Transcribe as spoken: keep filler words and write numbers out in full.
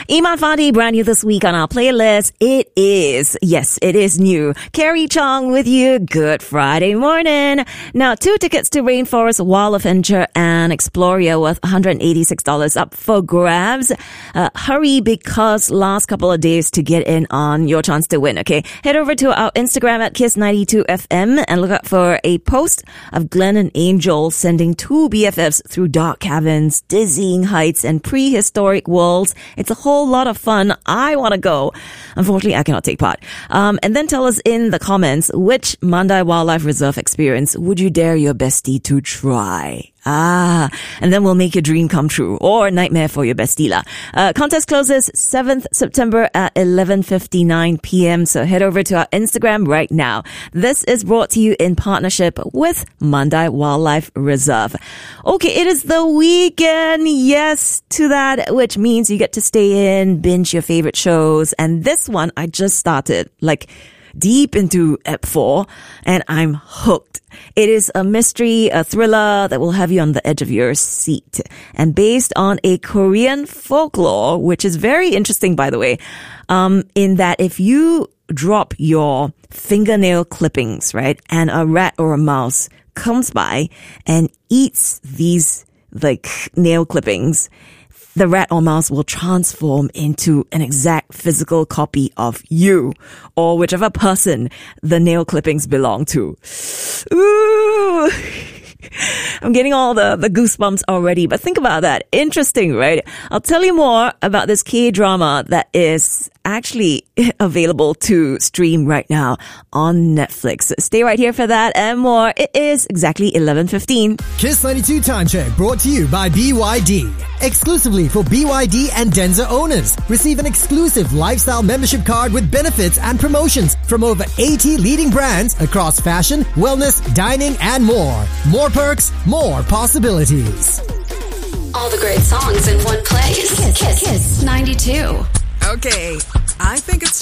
Iman Fadi, brand new this week on our playlist. It is, yes, it is new. Carrie Chong with you. Good Friday morning. Now, two tickets to Rainforest Wall of Adventure and Exploria worth one hundred eighty-six dollars up for grabs. Uh, hurry because last couple of days to get in on your chance to win, okay? Head over to our Instagram at Kiss ninety-two F M and look out for a post of Glenn and Angel sending two B F Fs through dark caverns, dizzying heights, and prehistoric worlds. It's a whole lot of fun. I want to go. Unfortunately, I cannot take part. Um, and then tell us in the comments which Mandai Wildlife Reserve experience would you dare your bestie to try? Ah, and then we'll make your dream come true or nightmare for your bestie lah. Uh, contest closes seventh September at eleven fifty-nine p.m. So head over to our Instagram right now. This is brought to you in partnership with Mandai Wildlife Reserve. Okay, it is the weekend. Yes, to that, which means you get to stay in, binge your favorite shows. And this one, I just started like deep into ep four and I'm hooked. It is a mystery, a thriller that will have you on the edge of your seat. And based on a Korean folklore, which is very interesting, by the way, um, in that if you drop your fingernail clippings, right, and a rat or a mouse comes by and eats these, like, nail clippings, the rat or mouse will transform into an exact physical copy of you or whichever person the nail clippings belong to. Ooh. I'm getting all the, the goosebumps already, but think about that. Interesting, right? I'll tell you more about this K-drama that is actually available to stream right now on Netflix. Stay right here for that and more. It is exactly eleven fifteen. Kiss ninety-two Time Check brought to you by B Y D. Exclusively for B Y D and Denza owners. Receive an exclusive lifestyle membership card with benefits and promotions from over eighty leading brands across fashion, wellness, dining, and more. More perks, more possibilities. All the great songs in one place. Kiss, Kiss, Kiss ninety-two. Okay, I think it's